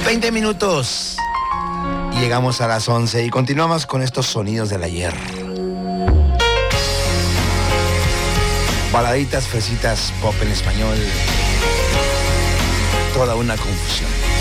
20 minutos. Y llegamos a las 11 y continuamos con estos sonidos del ayer. Baladitas, fresitas, pop en español. Toda una confusión.